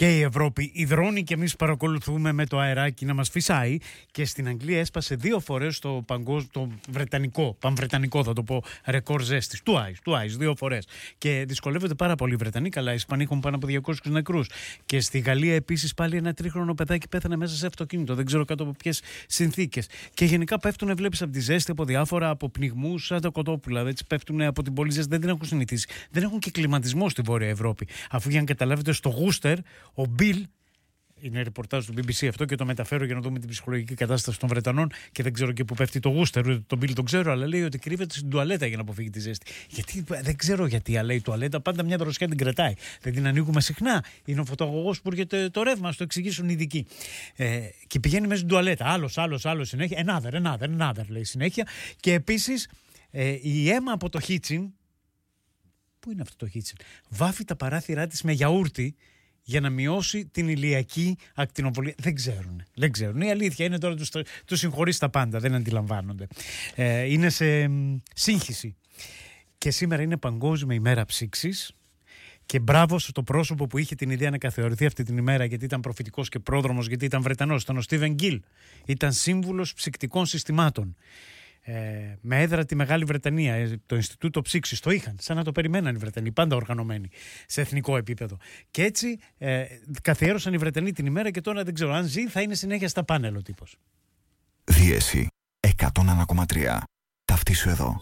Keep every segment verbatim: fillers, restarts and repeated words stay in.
Και η Ευρώπη υδρώνει και εμείς παρακολουθούμε με το αεράκι να μας φυσάει. Και στην Αγγλία έσπασε δύο φορές το, παγκόσμιο, το βρετανικό, πανβρετανικό θα το πω, ρεκόρ ζέστης. Του Άις, του Άις, δύο φορές. Και δυσκολεύονται πάρα πολύ οι Βρετανοί. Καλά, οι Ισπανοί έχουν πάνω από διακόσιους νεκρούς. Και στη Γαλλία επίσης πάλι ένα τρίχρονο παιδάκι πέθανε μέσα σε αυτοκίνητο. Δεν ξέρω κάτω από ποιες συνθήκες. Και γενικά πέφτουν, βλέπεις από τη ζέστη, από διάφορα, από πνιγμούς, σαν τα κοτόπουλα. Έτσι πέφτουν από την πολύ ζέστη. Δεν την έχουν συνηθίσει. Δεν έχουν και κλιματισμό στη Βόρεια Ευρώπη. Αφού για να καταλάβετε, στο Γούστερ, ο Μπιλ, είναι ρεπορτάζ του μπι μπι σι αυτό και το μεταφέρω για να δούμε την ψυχολογική κατάσταση των Βρετανών και δεν ξέρω και πού πέφτει το Γούστερ, ούτε τον Μπιλ τον ξέρω, αλλά λέει ότι κρύβεται στην τουαλέτα για να αποφύγει τη ζέστη. Γιατί, δεν ξέρω γιατί, αλλά η τουαλέτα πάντα μια δροσιά την κρατάει. Δεν την ανοίγουμε συχνά. Είναι ο φωτοαγωγός που έρχεται το ρεύμα, α το εξηγήσουν οι ειδικοί. Ε, και πηγαίνει μέσα στην τουαλέτα. Άλλο, άλλο, άλλο συνέχεια. Another, another, another λέει συνέχεια. Και επίσης ε, η αίμα από το χίτσιν. Πού είναι αυτό το χίτσιν? Βάφει τα παράθυρά της με γιαούρτι για να μειώσει την ηλιακή ακτινοβολία. Δεν ξέρουν. Δεν ξέρουν. Η αλήθεια είναι τώρα τους, τους συγχωρείς τα πάντα. Δεν αντιλαμβάνονται. Ε, είναι σε σύγχυση. Και σήμερα είναι Παγκόσμια ημέρα ψήξης. Και μπράβο στο πρόσωπο που είχε την ιδέα να καθιερωθεί αυτή την ημέρα, γιατί ήταν προφητικός και πρόδρομος, γιατί ήταν Βρετανός. Ήταν ο Στίβεν Γκίλ. Ήταν σύμβουλος ψυκτικών συστημάτων. Ε, με έδρα τη Μεγάλη Βρετανία, το Ινστιτούτο Ψήξης, το είχαν, σαν να το περιμέναν οι Βρετανοί, πάντα οργανωμένοι σε εθνικό επίπεδο. Και έτσι ε, καθιέρωσαν οι Βρετανοί την ημέρα και τώρα δεν ξέρω αν ζει, θα είναι συνέχεια στα πάνελ ο τύπος. Δίεση εκατό ένα κόμμα τρία. Ταυτίσου εδώ.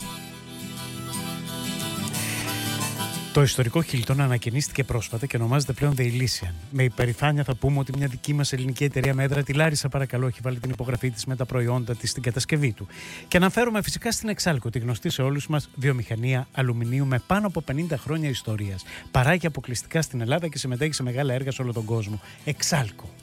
Το ιστορικό Hilton ανακαινίστηκε πρόσφατα και ονομάζεται πλέον The Elysian. Με υπερηφάνεια θα πούμε ότι μια δική μας ελληνική εταιρεία με έδρα τη Λάρισα, παρακαλώ, έχει βάλει την υπογραφή της με τα προϊόντα της στην κατασκευή του. Και αναφέρομαι φυσικά στην Εξάλκο, τη γνωστή σε όλους μας βιομηχανία αλουμινίου με πάνω από πενήντα χρόνια ιστορίας. Παράγει αποκλειστικά στην Ελλάδα και συμμετέχει σε μεγάλα έργα σε όλο τον κόσμο. Εξάλκο.